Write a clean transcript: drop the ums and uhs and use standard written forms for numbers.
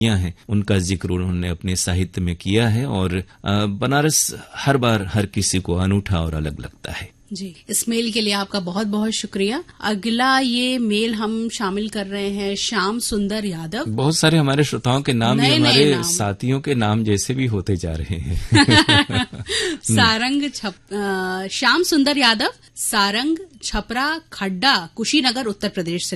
हैं, उनका जिक्र उन्होंने अपने साहित्य में किया है। और बनारस हर बार हर किसी को अनूठा और अलग लगता है। जी, इस मेल के लिए आपका बहुत बहुत शुक्रिया। अगला ये मेल हम शामिल कर रहे हैं श्याम सुंदर यादव। बहुत सारे हमारे श्रोताओं के नाम भी हमारे साथियों के नाम जैसे भी होते जा रहे हैं। श्याम सुंदर यादव, सारंग, छपरा, खड्डा, कुशीनगर, उत्तर प्रदेश से